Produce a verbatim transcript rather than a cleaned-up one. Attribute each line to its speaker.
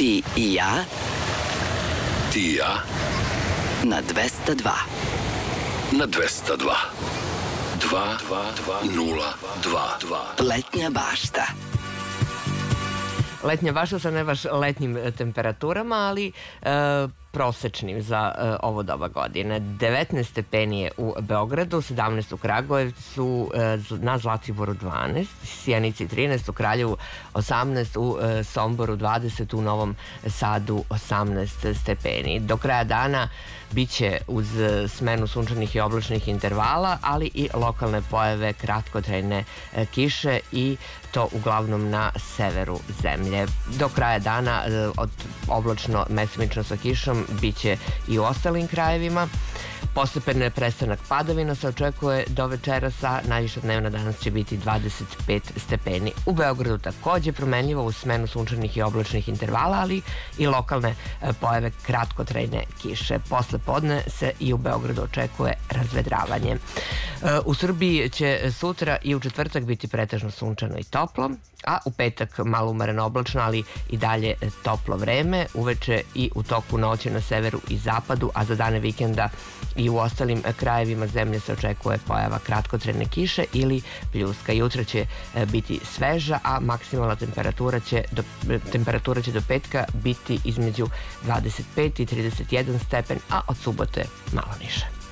Speaker 1: Ti i ja
Speaker 2: Ti i ja
Speaker 1: na dvesta dva.
Speaker 2: na dvesta dva. Dva, dva, dva, nula, dva, dva.
Speaker 1: Letnja bašta.
Speaker 3: Letnja bašta sa ne baš letnjim temperaturama, ali e, prosečnim za e, ovo doba godine. devetnaest stepeni je u Beogradu, sedamnaest u Kragujevcu, e, na Zlatiboru dvanaest, Sjenici trinaest, u Kraljevu osamnaest, u e, Somboru dvadeset, u Novom Sadu osamnaest stepeni. Do kraja dana biće uz smenu sunčanih i oblačnih intervala, ali i lokalne pojave kratkotrajne e, kiše i to uglavnom na severu zemlje. Do kraja dana e, od oblačno mesimično sa kišom biće i u ostalim krajevima. Postepeno prestanak padavina se očekuje do večerasa, najviša dnevna danas će biti dvadeset pet stepeni. U Beogradu takođe promenljivo uz smenu sunčanih i oblačnih intervala, ali i lokalne pojave kratkotrajne kiše. Posle podne se i u Beogradu očekuje razvedravanje. U Srbiji će sutra i u četvrtak biti pretežno sunčano i toplo, a u petak malo umereno oblačno, ali i dalje toplo vreme. Uveče i u toku noći na severu i zapadu, a za dane vikenda i u ostalim krajevima zemlje se očekuje pojava kratkotrajne kiše ili pljuska. Jutra će biti sveža, a maksimalna temperatura će do, temperatura će do petka biti između dvadeset pet i trideset jedan stepen, a od subote malo niže.